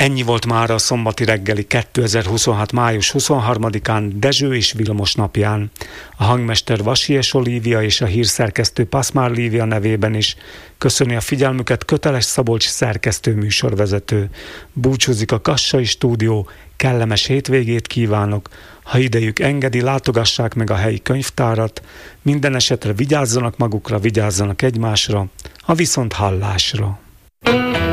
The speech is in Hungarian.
Ennyi volt már a szombati reggeli 2026. május 23-án Dezső és Vilmos napján. A hangmester Vasies Olívia és a hírszerkesztő Paszmár Lívia nevében is köszöni a figyelmüket Köteles Szabolcs szerkesztő műsorvezető. Búcsúzik a Kassai Stúdió, kellemes hétvégét kívánok, ha idejük engedi, látogassák meg a helyi könyvtárat, minden esetre vigyázzanak magukra, vigyázzanak egymásra, a viszont hallásra.